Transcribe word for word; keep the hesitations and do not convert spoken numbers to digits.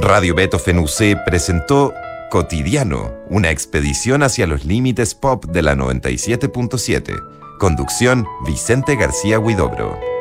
Radio Beethoven U C presentó Cotidiano, una expedición hacia los límites pop de la noventa y siete punto siete. Conducción, Vicente García Huidobro.